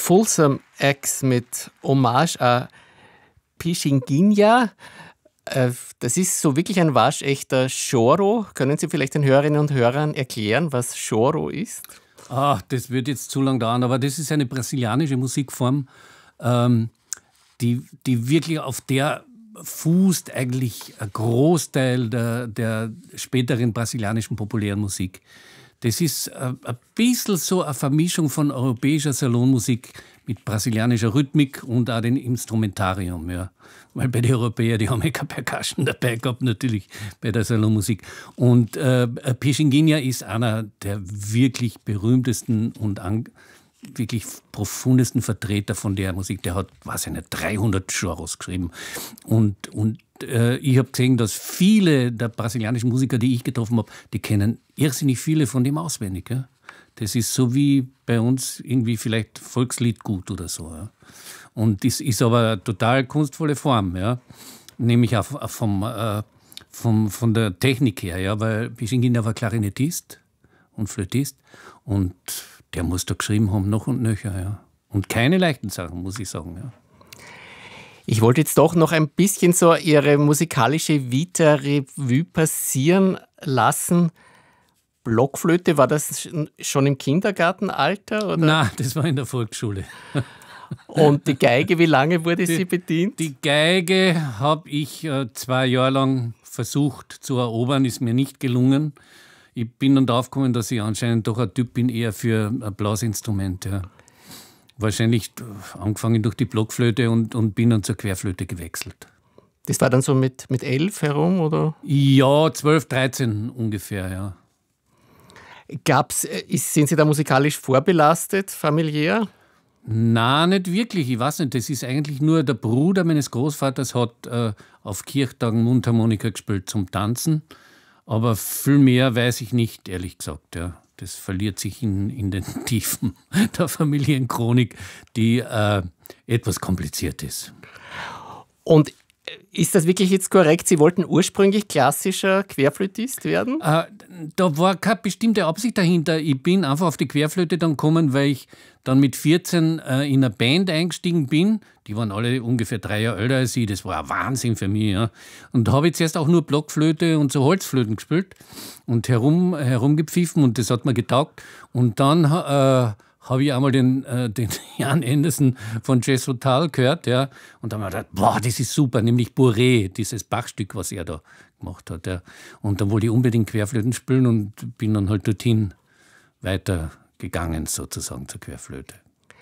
Folsom X mit Hommage à Pichinguinha. Das ist so wirklich ein waschechter Choro. Können Sie vielleicht den Hörerinnen und Hörern erklären, was Choro ist? Das wird jetzt zu lang dauern, aber das ist eine brasilianische Musikform, die wirklich auf der fußt eigentlich ein Großteil der späteren brasilianischen populären Musik. Das ist ein bisschen so eine Vermischung von europäischer Salonmusik mit brasilianischer Rhythmik und auch dem Instrumentarium. Ja. Weil bei den Europäern, die haben ja keine Percussion dabei gehabt, natürlich bei der Salonmusik. Und Pichinguinha ist einer der wirklich berühmtesten und wirklich profundesten Vertreter von der Musik. Der hat, weiß ich nicht, 300 Choros geschrieben. Und ich habe gesehen, dass viele der brasilianischen Musiker, die ich getroffen habe, die kennen irrsinnig viele von dem auswendig. Ja? Das ist so wie bei uns irgendwie vielleicht Volksliedgut oder so. Ja? Und das ist aber eine total kunstvolle Form, ja? Nämlich auch von der Technik her, ja? Weil Pichinguinha war Klarinettist und Flötist und der muss da geschrieben haben, noch und nöcher. Ja? Und keine leichten Sachen, muss ich sagen. Ja? Ich wollte jetzt doch noch ein bisschen so Ihre musikalische Vita Revue passieren lassen. Blockflöte, war das schon im Kindergartenalter? Oder? Nein, das war in der Volksschule. Und die Geige, wie lange wurde sie bedient? Die Geige habe ich 2 Jahre lang versucht zu erobern, ist mir nicht gelungen. Ich bin dann draufgekommen, dass ich anscheinend doch ein Typ bin, eher für ein Blasinstrument. Ja. Wahrscheinlich angefangen durch die Blockflöte und bin dann zur Querflöte gewechselt. Das war dann so mit 11 herum, oder? Ja, 12, 13 ungefähr, ja. Sind Sie da musikalisch vorbelastet, familiär? Nein, nicht wirklich. Ich weiß nicht, das ist eigentlich nur der Bruder meines Großvaters hat auf Kirchtagen Mundharmonika gespielt zum Tanzen. Aber viel mehr weiß ich nicht, ehrlich gesagt. Ja. Das verliert sich in den Tiefen der Familienchronik, die etwas kompliziert ist. Und ist das wirklich jetzt korrekt? Sie wollten ursprünglich klassischer Querflötist werden? Da war keine bestimmte Absicht dahinter. Ich bin einfach auf die Querflöte dann gekommen, weil ich dann mit 14 in eine Band eingestiegen bin. Die waren alle ungefähr 3 Jahre älter als ich. Das war ein Wahnsinn für mich. Ja. Und da habe ich zuerst auch nur Blockflöte und so Holzflöten gespielt und herumgepfiffen und das hat mir getaugt. Und dann habe ich einmal den Jan Anderson von Jazz Total gehört, ja, und dann habe ich gedacht, boah, das ist super, nämlich Bourrée, dieses Bachstück, was er da gemacht hat. Ja. Und dann wollte ich unbedingt Querflöten spielen und bin dann halt dorthin weitergegangen, sozusagen zur Querflöte.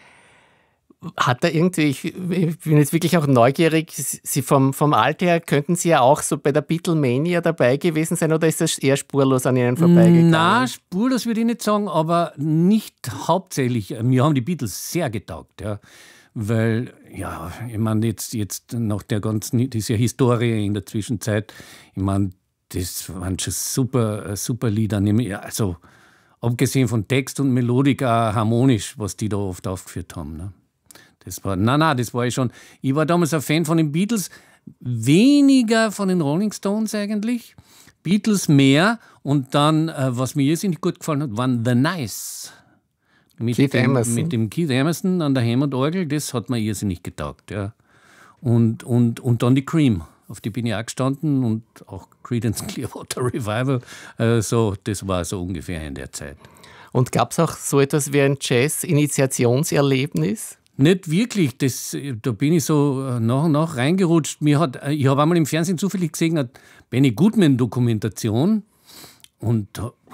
Hat er irgendwie, ich bin jetzt wirklich auch neugierig, Sie vom Alter her, könnten Sie ja auch so bei der Beatlemania dabei gewesen sein oder ist das eher spurlos an Ihnen vorbeigegangen? Nein, spurlos würde ich nicht sagen, aber nicht hauptsächlich. Mir haben die Beatles sehr getaugt, ja. Weil, ja, ich meine, jetzt nach der ganzen, dieser Historie in der Zwischenzeit, ich meine, das waren schon super Lieder, also abgesehen von Text und Melodik auch harmonisch, was die da oft aufgeführt haben, ne? Das war ich schon. Ich war damals ein Fan von den Beatles, weniger von den Rolling Stones eigentlich. Beatles mehr. Und dann, was mir irrsinnig gut gefallen hat, waren The Nice. Mit dem Keith Emerson an der Hammond-Orgel, das hat mir irrsinnig getaugt. Ja. Und dann die Cream, auf die bin ich auch gestanden und auch Creedence Clearwater Revival. Das war so ungefähr in der Zeit. Und gab es auch so etwas wie ein Jazz-Initiationserlebnis? Nicht wirklich, da bin ich so nach und nach reingerutscht. Ich habe einmal im Fernsehen zufällig gesehen, eine Benny Goodman-Dokumentation und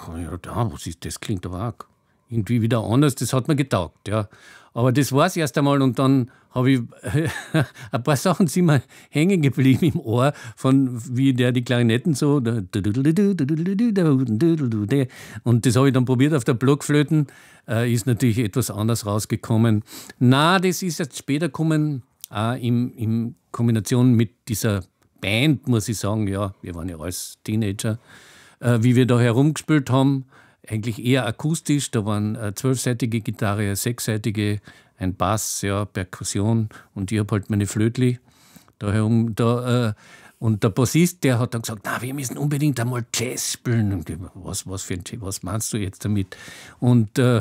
das klingt aber auch irgendwie wieder anders, das hat mir getaugt. Ja. Aber das war es erst einmal und dann habe ich ein paar Sachen sind mir hängen geblieben im Ohr, von wie die Klarinetten so und das habe ich dann probiert auf der Blockflöten, ist natürlich etwas anders rausgekommen. Na, das ist jetzt später gekommen, in Kombination mit dieser Band, muss ich sagen, ja, wir waren ja alles Teenager, wie wir da herumgespielt haben, eigentlich eher akustisch, da waren eine 12-seitige Gitarre, eine 6-seitige, ein Bass, ja, Perkussion und ich habe halt meine Flötli da herum. Und der Bassist, der hat dann gesagt, na, wir müssen unbedingt einmal Jazz spielen. Und was meinst du jetzt damit? Und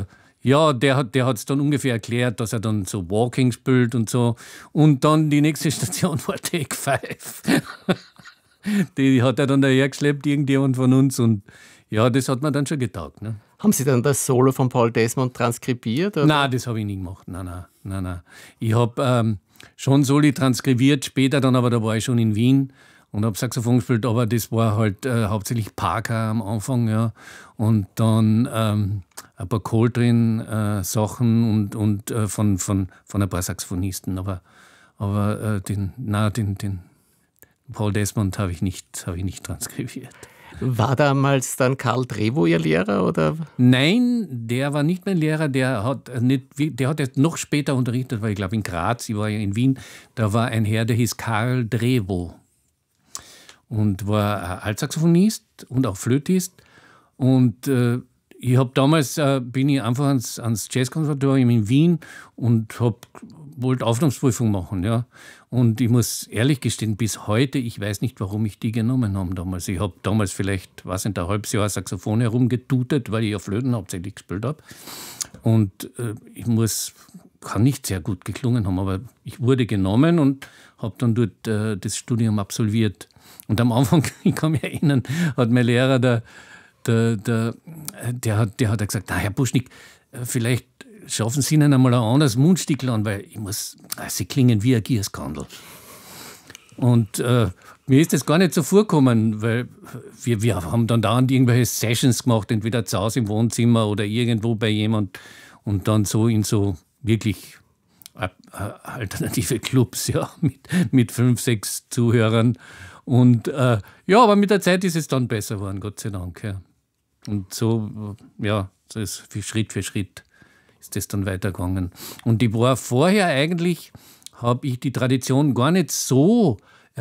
Ja, der hat es dann ungefähr erklärt, dass er dann so Walking spielt und so. Und dann die nächste Station war Take 5. Die hat er dann dahergeschleppt, irgendjemand von uns. Und ja, das hat mir dann schon getaugt. Ne? Haben Sie dann das Solo von Paul Desmond transkribiert? Oder? Nein, das habe ich nie gemacht. Nein. Ich habe schon Soli transkribiert, später dann aber, da war ich schon in Wien und habe Saxophon gespielt, aber das war halt hauptsächlich Parker am Anfang, ja. Und dann ein paar Coltrane-Sachen und von ein paar Saxophonisten. Aber den Paul Desmond habe ich nicht transkribiert. War damals dann Karl Drevo Ihr Lehrer? Oder? Nein, der war nicht mein Lehrer. Der hat jetzt noch später unterrichtet, weil ich glaube in Graz, ich war ja in Wien, da war ein Herr, der hieß Karl Drevo und war Altsaxophonist und auch Flötist. Und ich habe damals bin ich einfach ans Jazzkonservatorium in Wien und wollte Aufnahmeprüfung machen, ja. Und ich muss ehrlich gestehen, bis heute, ich weiß nicht, warum ich die genommen habe damals. Ich habe damals vielleicht, ein halbes Jahr Saxophon herumgetutet, weil ich ja Flöten hauptsächlich gespielt habe. Und kann nicht sehr gut geklungen haben, aber ich wurde genommen und habe dann dort das Studium absolviert. Und am Anfang, ich kann mich erinnern, hat mein Lehrer, der hat gesagt, na, Herr Buschnick, vielleicht schaffen Sie Ihnen einmal ein anderes Mundstückl an, weil Sie klingen wie ein Gierskandel. Und mir ist das gar nicht so vorgekommen, weil wir haben dann dauernd irgendwelche Sessions gemacht, entweder zu Hause im Wohnzimmer oder irgendwo bei jemand und dann so in so wirklich alternative Clubs, ja, mit 5, 6 Zuhörern. Und aber mit der Zeit ist es dann besser geworden, Gott sei Dank. Ja. Und so ist Schritt für Schritt ist das dann weitergegangen. Und ich war vorher eigentlich, habe ich die Tradition gar nicht so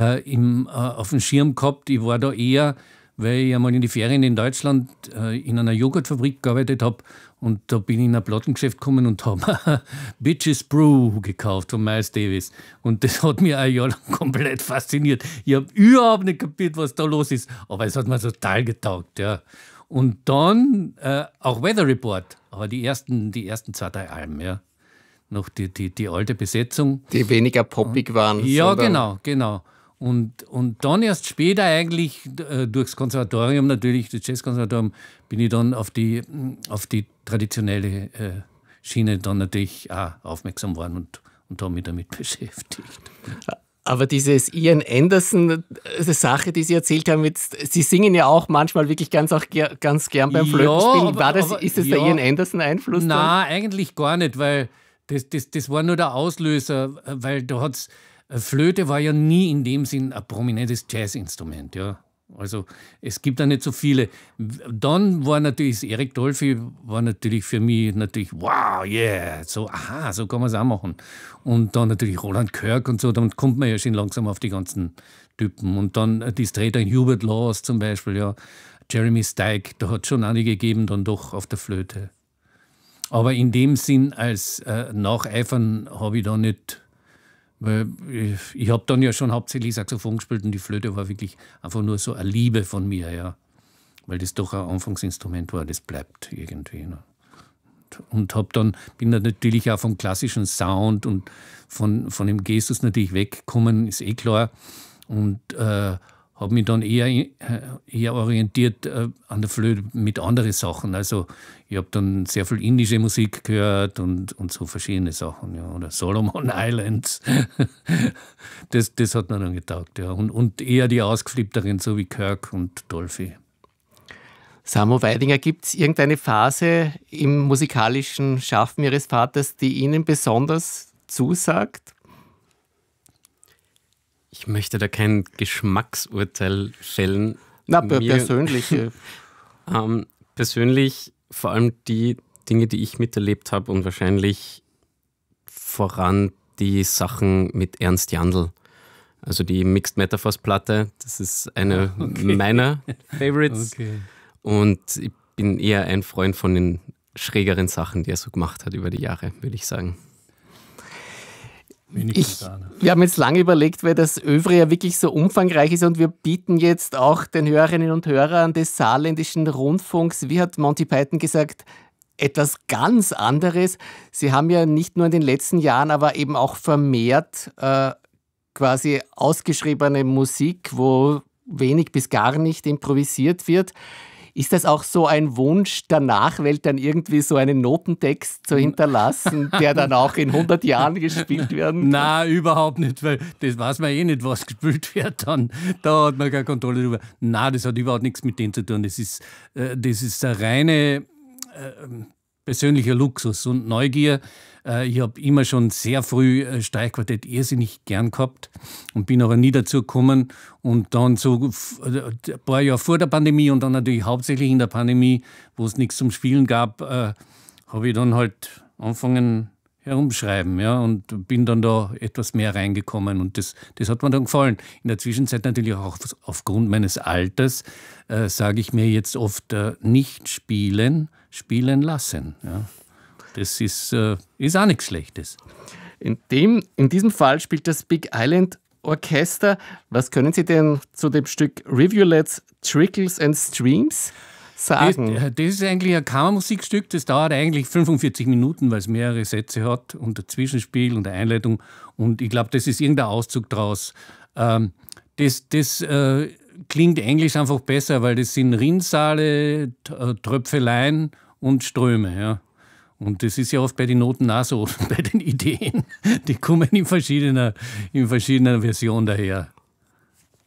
auf dem Schirm gehabt. Ich war da eher, weil ich einmal in die Ferien in Deutschland in einer Joghurtfabrik gearbeitet habe und da bin ich in ein Plattengeschäft gekommen und habe Bitches Brew gekauft von Miles Davis. Und das hat mich ein Jahr lang komplett fasziniert. Ich habe überhaupt nicht kapiert, was da los ist, aber es hat mir total getaugt, ja. Und dann auch Weather Report, aber die ersten 2, 3 Alben, ja. Noch die alte Besetzung. Die weniger poppig waren. Ja, genau. Und dann erst später eigentlich durchs Konservatorium natürlich, das Jazzkonservatorium, bin ich dann auf die traditionelle Schiene dann natürlich auch aufmerksam geworden und habe mich damit beschäftigt. Aber dieses Ian Anderson-Sache, die Sie erzählt haben, Sie singen ja auch manchmal wirklich ganz gern beim Flötenspielen. Ist das der Ian Anderson-Einfluss? Nein, eigentlich gar nicht, weil das war nur der Auslöser, weil da hat's Flöte war ja nie in dem Sinn ein prominentes Jazzinstrument, ja. Also es gibt da nicht so viele. Dann war natürlich das Eric Dolphy war natürlich für mich wow, yeah, so kann man es auch machen. Und dann natürlich Roland Kirk und so, dann kommt man ja schon langsam auf die ganzen Typen. Und dann die Streter in Hubert Laws zum Beispiel, ja, Jeremy Steig, da hat es schon einige gegeben, dann doch auf der Flöte. Aber in dem Sinn als Nacheifern habe ich da nicht. Weil ich habe dann ja schon hauptsächlich Saxophon gespielt und die Flöte war wirklich einfach nur so eine Liebe von mir, ja. Weil das doch ein Anfangsinstrument war, das bleibt irgendwie. Ne? Und bin dann natürlich auch vom klassischen Sound und von dem Gestus natürlich weggekommen, ist eh klar. Und habe mich dann eher orientiert an der Flöte mit anderen Sachen. Also ich habe dann sehr viel indische Musik gehört und so verschiedene Sachen. Ja. Oder Solomon Islands. Das hat mir dann getaugt. Ja. Und eher die ausgeflippteren, so wie Kirk und Dolphy. Samo Weidinger, gibt es irgendeine Phase im musikalischen Schaffen Ihres Vaters, die Ihnen besonders zusagt? Ich möchte da kein Geschmacksurteil fällen. Na, persönlich. Persönlich vor allem die Dinge, die ich miterlebt habe und wahrscheinlich voran die Sachen mit Ernst Jandl. Also die Mixed Metaphors Platte, das ist eine meiner Favorites. Okay. Und ich bin eher ein Freund von den schrägeren Sachen, die er so gemacht hat über die Jahre, würde ich sagen. Wir haben jetzt lange überlegt, weil das Övre ja wirklich so umfangreich ist und wir bieten jetzt auch den Hörerinnen und Hörern des Saarländischen Rundfunks, wie hat Monty Python gesagt, etwas ganz anderes. Sie haben ja nicht nur in den letzten Jahren, aber eben auch vermehrt quasi ausgeschriebene Musik, wo wenig bis gar nicht improvisiert wird. Ist das auch so ein Wunsch der Nachwelt, dann irgendwie so einen Notentext zu hinterlassen, der dann auch in 100 Jahren gespielt werden kann? Nein, überhaupt nicht, weil das weiß man eh nicht, was gespielt wird dann. Da hat man keine Kontrolle drüber. Nein, das hat überhaupt nichts mit dem zu tun. Das ist der reine persönlicher Luxus und Neugier. Ich habe immer schon sehr früh Streichquartett irrsinnig gern gehabt und bin aber nie dazu gekommen. Und dann so ein paar Jahre vor der Pandemie und dann natürlich hauptsächlich in der Pandemie, wo es nichts zum Spielen gab, habe ich dann halt angefangen herumschreiben, ja, und bin dann da etwas mehr reingekommen und das hat mir dann gefallen. In der Zwischenzeit natürlich auch aufgrund meines Alters sage ich mir jetzt oft nicht spielen, spielen lassen. Ja. Das ist auch nichts Schlechtes. In diesem Fall spielt das Big Island Orchester. Was können Sie denn zu dem Stück Rivulets, Trickles and Streams sagen? Das ist eigentlich ein Kammermusikstück, das dauert eigentlich 45 Minuten, weil es mehrere Sätze hat und ein Zwischenspiel und eine Einleitung. Und ich glaube, das ist irgendein Auszug daraus. Das klingt Englisch einfach besser, weil das sind Rinnsale, Tröpfeleien und Ströme. Ja. Und das ist ja oft bei den Noten auch so, bei den Ideen. Die kommen in verschiedener Version daher.